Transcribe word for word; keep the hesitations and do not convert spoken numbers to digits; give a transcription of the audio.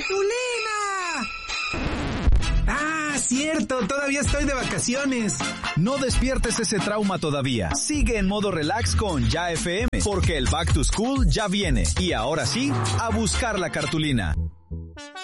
¡Ah, cierto! Todavía estoy de vacaciones. No despiertes ese trauma todavía. Sigue en modo relax con Ya F M, porque el Back to School ya viene. Y ahora sí, a buscar la cartulina.